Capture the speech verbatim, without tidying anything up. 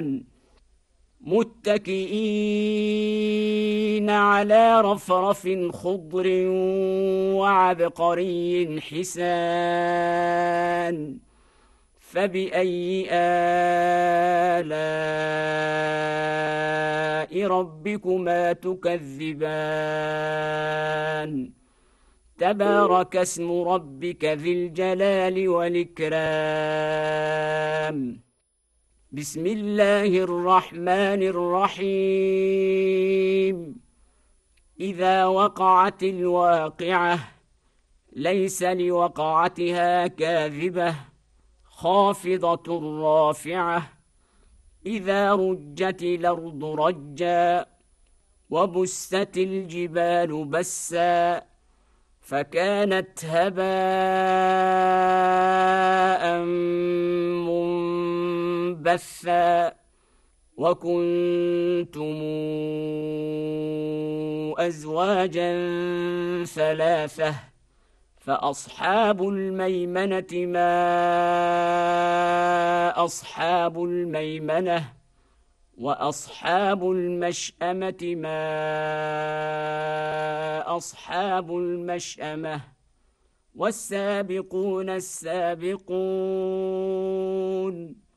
متكئين على رفرف خضر وعبقري حسان فبأي آلاء ربكما تكذبان تبارك اسم ربك ذي الجلال والإكرام بسم الله الرحمن الرحيم إذا وقعت الواقعة ليس لوقعتها كاذبة خافضة رافعة إذا رجت الأرض رجا وبست الجبال بسا فكانت هباء منبثا وكنتم أزواجا ثلاثة فأصحاب الميمنة ما أصحاب الميمنة وأصحاب المشأمة ما أصحاب المشأمة والسابقون السابقون